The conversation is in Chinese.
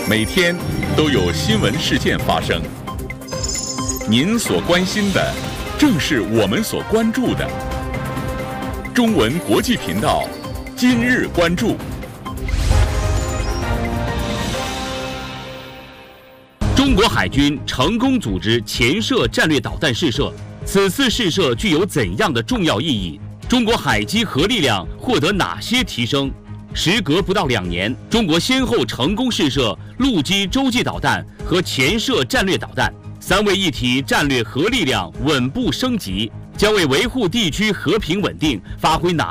每天都有新闻事件发生。您所关心的，正是我们所关注的。中文国际频道，今日关注。 中国海军成功组织潜射战略导弹试射，此次试射具有怎样的重要意义？中国海基核力量获得哪些提升？时隔不到2年，中国先后成功试射陆基洲际导弹和潜射战略导弹，3位一体战略核力量稳步升级，将为维护地区和平稳定发挥哪